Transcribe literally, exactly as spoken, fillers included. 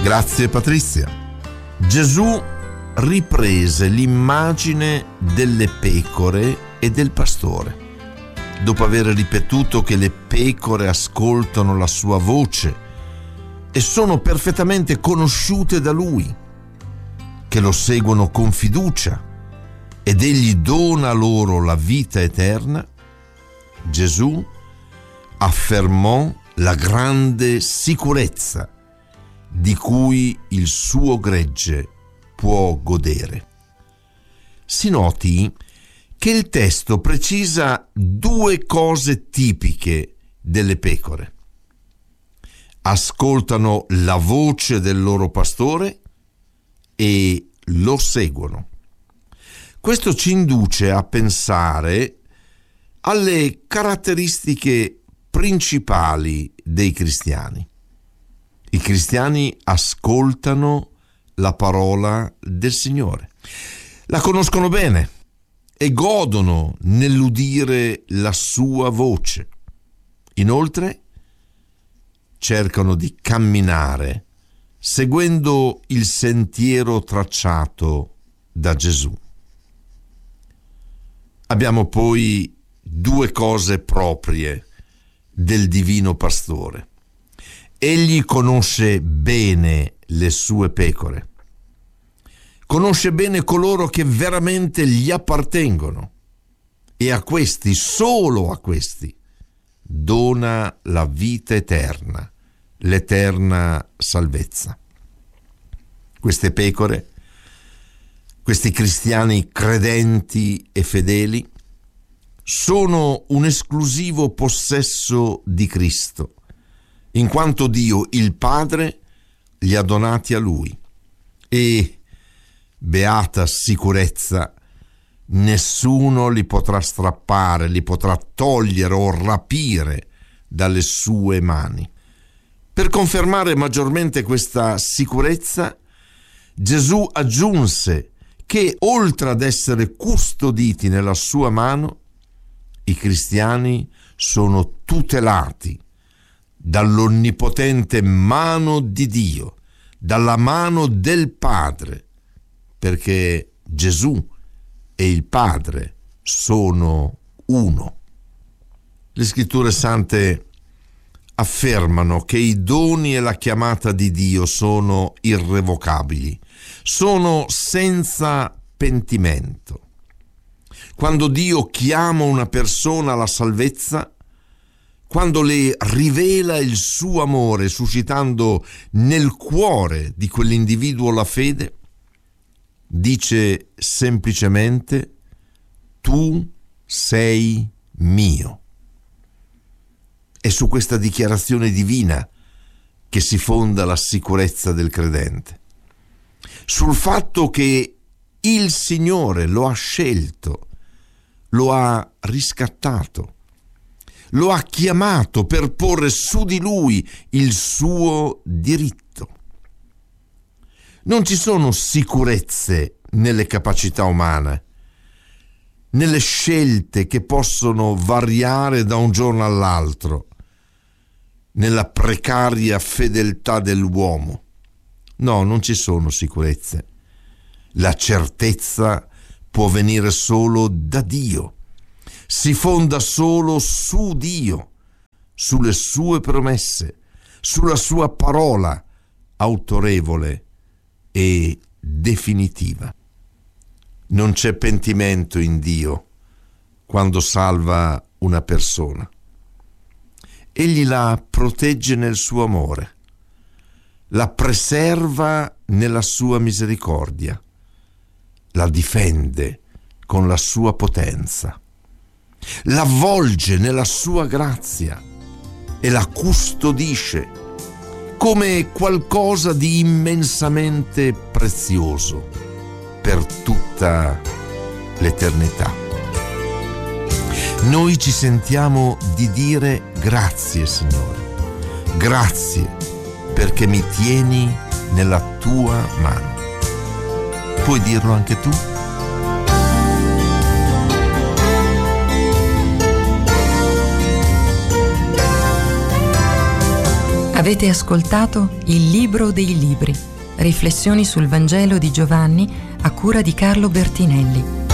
Grazie Patrizia. Gesù riprese l'immagine delle pecore e del pastore. Dopo aver ripetuto che le pecore ascoltano la sua voce e sono perfettamente conosciute da lui, che lo seguono con fiducia ed egli dona loro la vita eterna, Gesù affermò la grande sicurezza di cui il suo gregge può godere. Si noti che il testo precisa due cose tipiche delle pecore. Ascoltano la voce del loro pastore e lo seguono. Questo ci induce a pensare alle caratteristiche principali dei cristiani. I cristiani ascoltano la parola del Signore, la conoscono bene e godono nell'udire la sua voce. Inoltre cercano di camminare seguendo il sentiero tracciato da Gesù. Abbiamo poi due cose proprie del divino pastore. Egli conosce bene le sue pecore. Conosce bene coloro che veramente gli appartengono e a questi, solo a questi, dona la vita eterna, l'eterna salvezza. Queste pecore, questi cristiani credenti e fedeli, sono un esclusivo possesso di Cristo, in quanto Dio, il Padre, li ha donati a Lui. E, beata sicurezza, nessuno li potrà strappare, li potrà togliere o rapire dalle sue mani. Per confermare maggiormente questa sicurezza, Gesù aggiunse che, oltre ad essere custoditi nella sua mano, i cristiani sono tutelati dall'onnipotente mano di Dio, dalla mano del Padre, perché Gesù e il Padre sono uno. Le Scritture Sante affermano che i doni e la chiamata di Dio sono irrevocabili, sono senza pentimento. Quando Dio chiama una persona alla salvezza, quando le rivela il suo amore, suscitando nel cuore di quell'individuo la fede, dice semplicemente: tu sei mio. È su questa dichiarazione divina che si fonda la sicurezza del credente, sul fatto che il Signore lo ha scelto, lo ha riscattato, lo ha chiamato per porre su di lui il suo diritto. Non ci sono sicurezze nelle capacità umane, nelle scelte che possono variare da un giorno all'altro, nella precaria fedeltà dell'uomo. No, non ci sono sicurezze. La certezza può venire solo da Dio. Si fonda solo su Dio, sulle sue promesse, sulla sua parola autorevole e definitiva. Non c'è pentimento in Dio quando salva una persona. Egli la protegge nel suo amore, la preserva nella sua misericordia, la difende con la sua potenza, l'avvolge nella sua grazia e la custodisce come qualcosa di immensamente prezioso per tutta l'eternità. Noi ci sentiamo di dire grazie, Signore, grazie perché mi tieni nella tua mano. Puoi dirlo anche tu? Avete ascoltato Il Libro dei Libri, riflessioni sul Vangelo di Giovanni a cura di Carlo Bertinelli.